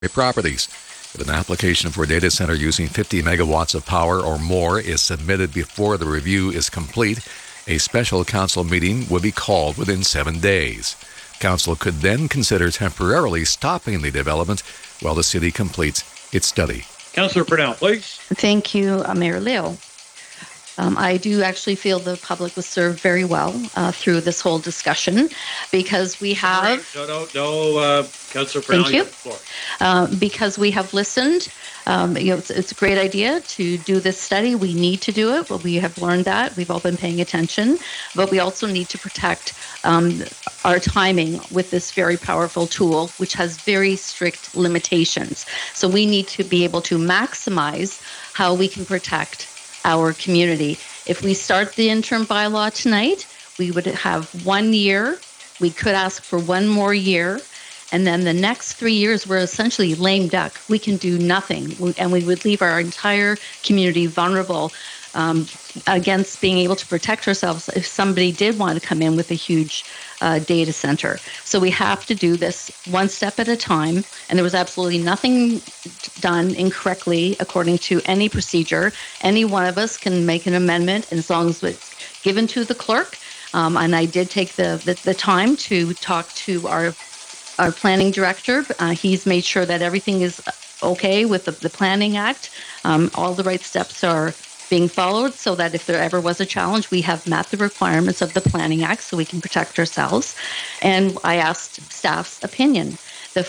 properties. If an application for a data center using 50 megawatts of power or more is submitted before the review is complete, a special council meeting will be called within 7 days. Council could then consider temporarily stopping the development while the city completes its study. Councillor Purnell, please. Thank you, Mayor Leo. I do actually feel the public was served very well through this whole discussion because we have... No, Councillor Purnell, Thank you. have the floor. Because we have listened. It's a great idea to do this study. We need to do it. Well, we have learned that. We've all been paying attention. But we also need to protect our timing with this very powerful tool, which has very strict limitations. So we need to be able to maximize how we can protect our community. If we start the interim bylaw tonight, we would have 1 year. We could ask for 1 more year. And then the next 3 years, we're essentially lame duck. We can do nothing. And we would leave our entire community vulnerable against being able to protect ourselves if somebody did want to come in with a huge data center. So we have to do this one step at a time. And there was absolutely nothing done incorrectly according to any procedure. Any one of us can make an amendment, and as long as it's given to the clerk. And I did take the time to talk to our planning director. He's made sure that everything is okay with the Planning Act. All the right steps are being followed so that if there ever was a challenge, we have met the requirements of the Planning Act so we can protect ourselves. And I asked staff's opinion. The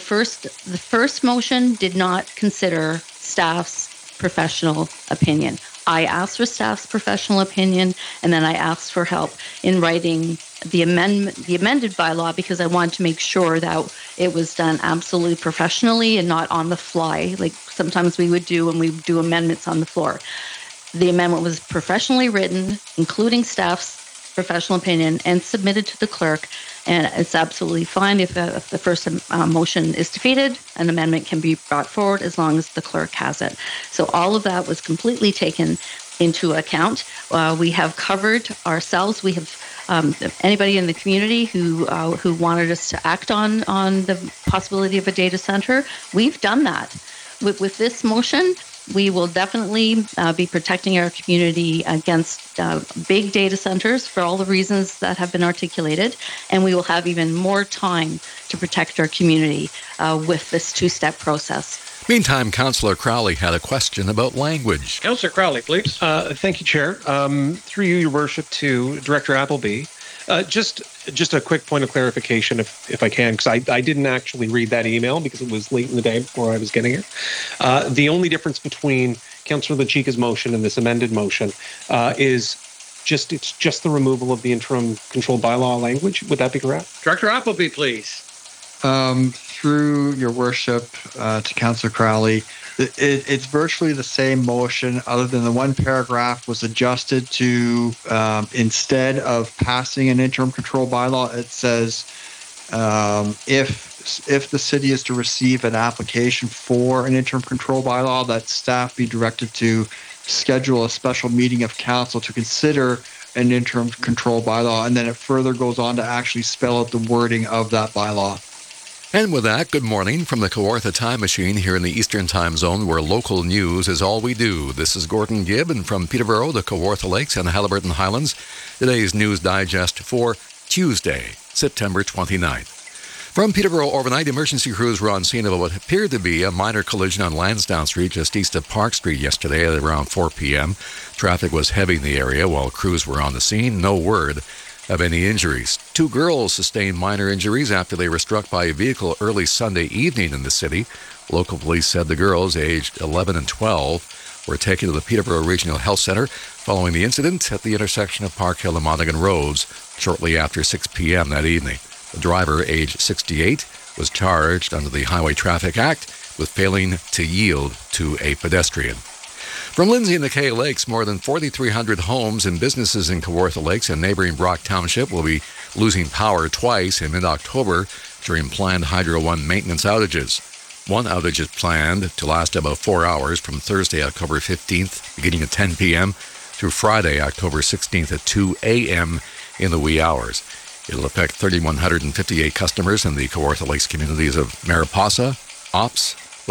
first motion did not consider staff's professional opinion. I asked for staff's professional opinion, and then I asked for help in writing the amended bylaw because I wanted to make sure that it was done absolutely professionally and not on the fly, like sometimes we would do when we do amendments on the floor. The amendment was professionally written, including staff's professional opinion, and submitted to the clerk. And it's absolutely fine if the first motion is defeated, an amendment can be brought forward as long as the clerk has it. So all of that was completely taken into account. We have covered ourselves. We have anybody in the community who wanted us to act on the possibility of a data center. We've done that. With this motion, we will definitely be protecting our community against big data centers for all the reasons that have been articulated, and we will have even more time to protect our community with this two-step process. Meantime, Councillor Crowley had a question about language. Councillor Crowley, please. Thank you, Chair. Through you, Your Worship, to Director Appleby. Just a quick point of clarification, if I can, because I didn't actually read that email because it was late in the day before I was getting here. The only difference between Councillor LaChica's motion and this amended motion is just the removal of the interim control bylaw language. Would that be correct? Director Appleby, please. Through Your Worship to Councillor Crowley, it's virtually the same motion other than the one paragraph was adjusted to instead of passing an interim control bylaw, it says if the city is to receive an application for an interim control bylaw, that staff be directed to schedule a special meeting of council to consider an interim control bylaw, and then it further goes on to actually spell out the wording of that bylaw. And with that, good morning from the Kawartha Time Machine here in the Eastern Time Zone, where local news is all we do. This is Gordon Gibb, and from Peterborough, the Kawartha Lakes, and the Haliburton Highlands, today's News Digest for Tuesday, September 29th. From Peterborough overnight, emergency crews were on scene of what appeared to be a minor collision on Lansdowne Street just east of Park Street yesterday at around 4 p.m. Traffic was heavy in the area while crews were on the scene. No word of any injuries. 2 girls sustained minor injuries after they were struck by a vehicle early Sunday evening in the city. Local police said the girls, aged 11 and 12, were taken to the Peterborough Regional Health Centre following the incident at the intersection of Park Hill and Monaghan Roads shortly after 6 p.m. that evening. The driver, aged 68, was charged under the Highway Traffic Act with failing to yield to a pedestrian. From Lindsay and the Kay Lakes, more than 4,300 homes and businesses in Kawartha Lakes and neighboring Brock Township will be losing power twice in mid-October during planned Hydro One maintenance outages. One outage is planned to last about 4 hours from Thursday, October 15th, beginning at 10 p.m., through Friday, October 16th at 2 a.m. in the wee hours. It'll affect 3,158 customers in the Kawartha Lakes communities of Mariposa, Ops,